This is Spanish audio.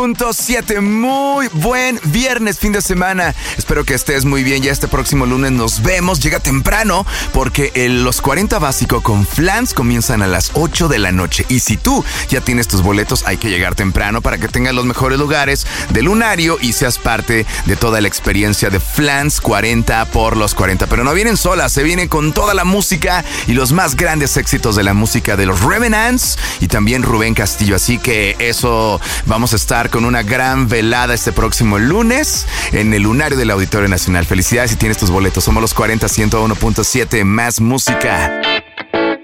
101.7, muy buen viernes, fin de semana. Espero que estés muy bien. Ya este próximo lunes nos vemos. Llega temprano porque los 40 Básico con Flans comienzan a las 8 de la noche. Y si tú ya tienes tus boletos, hay que llegar temprano para que tengas los mejores lugares del lunario y seas parte de toda la experiencia de Flans 40 por los 40. Pero no vienen solas, se vienen con toda la música y los más grandes éxitos de la música de los Revenants y también Rubén Castillo. Así que eso, vamos a estar con una gran velada este próximo lunes en el lunario del Auditorio Nacional. Felicidades si tienes tus boletos. Somos los 40, 101.7, más música.